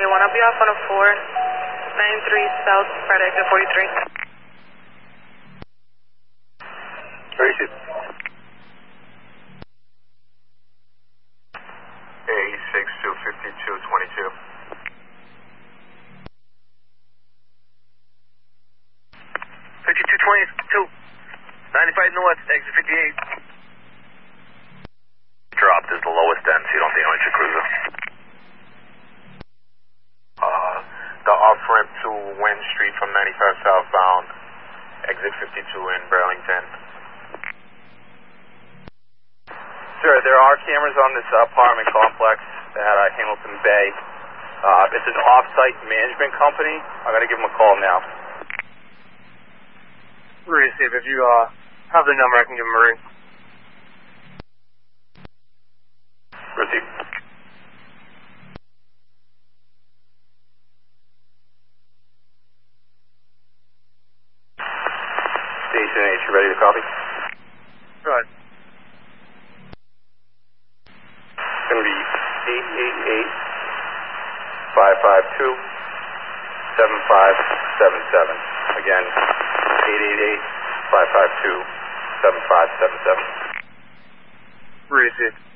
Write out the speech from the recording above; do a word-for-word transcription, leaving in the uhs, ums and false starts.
one. I'll be off on a four nine three South, Friday, exit forty-three. thirty-two. eighty-six two fifty-two twenty-two. fifty-two twenty-two. ninety-five north, exit fifty-eight. Dropped is the lowest end, so you don't think on your cruiser. Uh, the off-ramp to Wynn Street from ninety-five southbound, exit fifty-two in Burlington. Sure, there are cameras on this apartment complex at uh, Hamilton Bay. Uh, it's an off-site management company. I'm going to give them a call now. Receive. If you uh, have the number, I can give them a ring. Receive. Station H, you ready to copy? Right. It's going to be eight eight eight, five five two, seven five seven seven. Again, eight eight eight, five five two, seven five seven seven. Receive.